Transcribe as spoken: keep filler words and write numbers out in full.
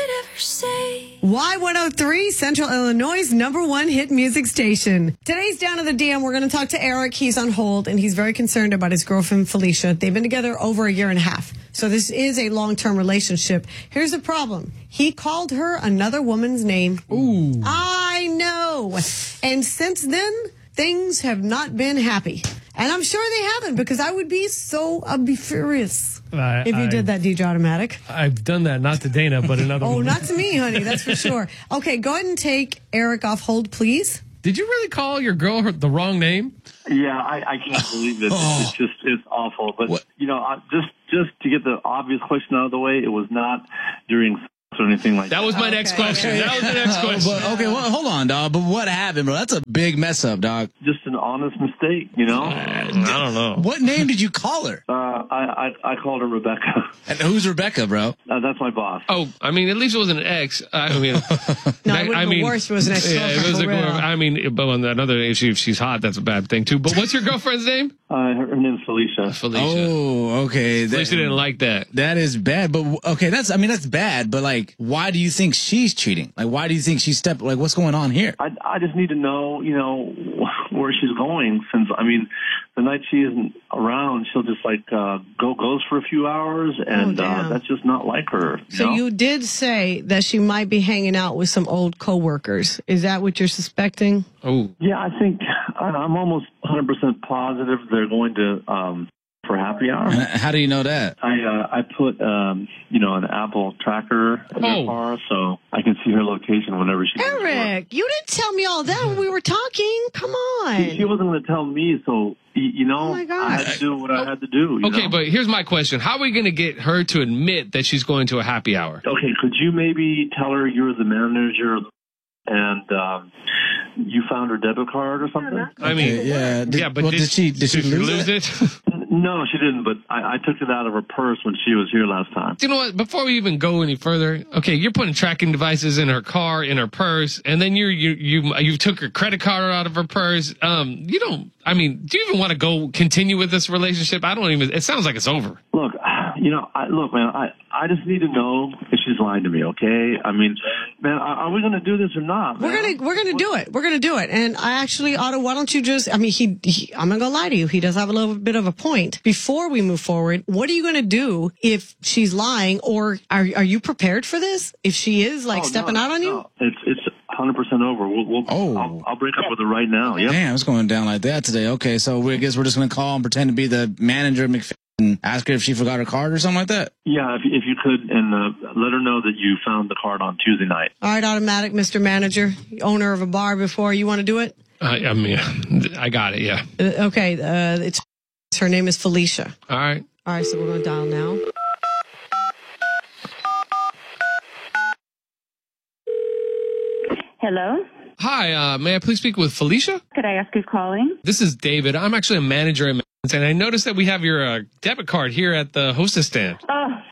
ever say. Y one oh three, Central Illinois' number one hit music station. Today's Down to the D M. We're going to talk to Eric. He's on hold, and he's very concerned about his girlfriend, Felicia. They've been together over a year and a half. So this is a long-term relationship. Here's the problem. He called her another woman's name. Ooh. I know. And since then, things have not been happy. And I'm sure they haven't, because I would be so, I'd be furious I, if you I, did that, D J Automatic. I've done that, not to Dana, but another Oh, one. not to me, honey, that's for sure. Okay, go ahead and take Eric off hold, please. Did you really call your girl her, the wrong name? Yeah, I, I can't believe it. Oh. It's just, it's awful. But, What? you know, I, just just to get the obvious question out of the way, it was not during sex or anything like that. That was my Okay. next question. That was the next question. But, okay, well, hold on, dog. But what happened, bro? That's a big mess up, dog. Just an honest mistake, you know? I don't know. What name did you call her? Uh, I, I I called her Rebecca. And who's Rebecca, bro? Uh, that's my boss. Oh, I mean, at least it wasn't an ex. I mean, No, that- it would I have been mean, worse if it was an ex-girlfriend. Yeah, it was a for real. girl. I mean, but on another issue, if she's hot, that's a bad thing too. But what's your girlfriend's name? Uh, her, her name's Felicia. Felicia. Oh, okay. That, Felicia didn't like that. that is bad. But okay, that's I mean that's bad. But like, why do you think she's cheating? Like, why do you think she stepped? Like, what's going on here? I, I just need to know, you know, where she's going. Since, I mean, the night she isn't around, she'll just like uh, go goes for a few hours, and Oh, uh, damn. that's just not like her. You So know? you did say that she might be hanging out with some old coworkers. Is that what you're suspecting? Oh, Yeah, I think I- I'm almost one hundred percent positive they're going to um, for happy hour. And how do you know that? I uh, I put um, you know an Apple tracker in Oh. her car, so I can see her location whenever she. goes to work. Eric, you didn't tell me all that when we were talking. Come on. She wasn't going to tell me, so y- you know Oh, my God. I had to do what I had to do. You okay, know? but here's my question: how are we going to get her to admit that she's going to a happy hour? Okay, could you maybe tell her you're the manager and um, you found her debit card or something? I mean, Okay, yeah. Did, yeah, but well, did, did she did she lose, it? it? No, she didn't, but I, I took it out of her purse when she was here last time. You know what? Before we even go any further, okay, you're putting tracking devices in her car, in her purse, and then you're, you you you took her credit card out of her purse. Um, you don't. I mean, do you even want to go continue with this relationship? I don't even. It sounds like it's over. Look, you know, I, look, man, I, I just need to know if she's lying to me, okay? I mean, man, are, are we going to do this or not? We're man? gonna we're gonna do it. We're gonna do it. And I actually, Otto, why don't you just? I mean, he, he. I'm not gonna lie to you. He does have a little bit of a point. Before we move forward, what are you gonna do if she's lying, or are are you prepared for this? If she is like Oh, stepping no, out on you? no. It's it's one hundred percent over. We'll, we'll, Oh. I'll, I'll break up with her right now. Yep. Damn, it's going down like that today. Okay, so we I guess we're just gonna call and pretend to be the manager of McFadden and ask her if she forgot her card or something like that. Yeah, if, if you could, and uh, let her know that you found the card on Tuesday night. All right, Automatic, Mister Manager, owner of a bar. Before you want to do it? I, I mean, I got it. Yeah. Uh, okay, uh, it's her name is Felicia. All right. All right, so we're gonna dial now. Hello? Hi. Uh, may I please speak with Felicia? Could I ask who's calling? This is David. I'm actually a manager at McDonald's, and I noticed that we have your uh, debit card here at the hostess stand. Oh,